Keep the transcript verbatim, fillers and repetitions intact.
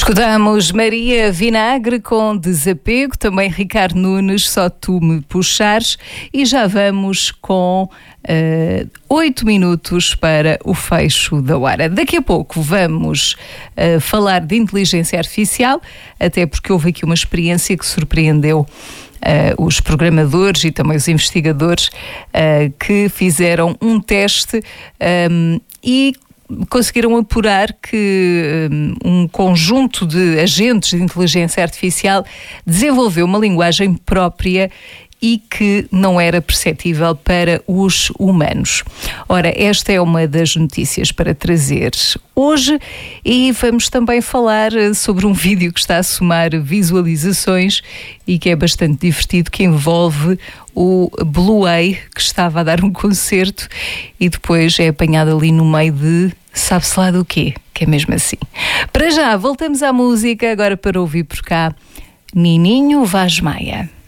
Escutamos Maria Vinagre com Desapego, também Ricardo Nunes, Só Tu Me Puxares, e já vamos com uh, oito minutos para o fecho da hora. Daqui a pouco vamos uh, falar de inteligência artificial, até porque houve aqui uma experiência que surpreendeu Uh, os programadores e também os investigadores uh, que fizeram um teste um, e conseguiram apurar que um, um conjunto de agentes de inteligência artificial desenvolveu uma linguagem própria e que não era perceptível para os humanos. Ora, esta é uma das notícias para trazer hoje e vamos também falar sobre um vídeo que está a somar visualizações e que é bastante divertido, que envolve o Bluey, que estava a dar um concerto e depois é apanhado ali no meio de sabe-se lá do quê, que é mesmo assim. Para já, voltamos à música, agora para ouvir por cá Nininho Vaz Maia.